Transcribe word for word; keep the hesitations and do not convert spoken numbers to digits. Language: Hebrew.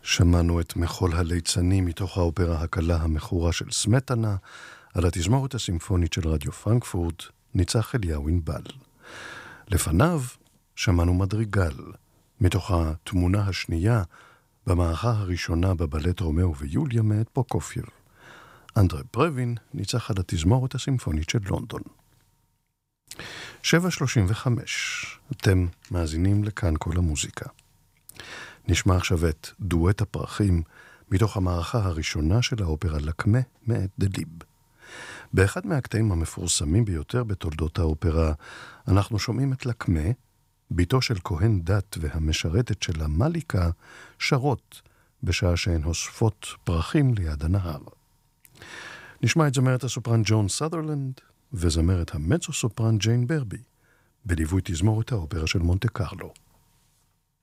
שמענו את מחול הליצנים מתוך האופרה הקלה המכורה של סמטנה, על התזמורת הסימפונית של רדיו פרנקפורט, ניצח אליהו ענבל. לפניו שמענו מדריגל, מתוך התמונה השנייה במערכה הראשונה בבלט רומאו ויוליה מאת פרוקופייב. אנדרי פרווין ניצח על התזמורת הסימפונית של לונדון. שבע שלושים וחמש, אתם מאזינים לכאן כל המוזיקה. נשמע עכשיו את דואט הפרחים מתוך המערכה הראשונה של האופרה לקמה מאת דליב. באחד מהקטעים המפורסמים ביותר בתולדות האופרה, אנחנו שומעים את לקמה, ביתו של כהן דת והמשרתת של המליקה, שרות בשעה שהן אוספות פרחים ליד הנהר. נשמע את זמרת הסופרן ג'ון סאת'רלנד וזמרת המצו סופרן ג'יין ברבי, בליווי תזמורת האופרה של מונטה קרלו.